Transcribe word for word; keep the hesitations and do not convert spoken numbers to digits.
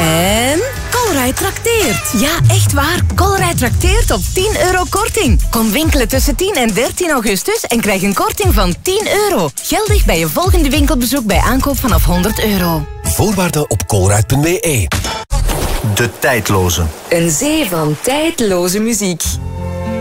En Colruyt trakteert. Ja, echt waar. Colruyt trakteert op tien euro korting. Kom winkelen tussen tien en dertien augustus en krijg een korting van tien euro. Geldig bij je volgende winkelbezoek bij aankoop vanaf honderd euro. Voorwaarden op colruyt punt be. De Tijdloze. Een zee van tijdloze muziek.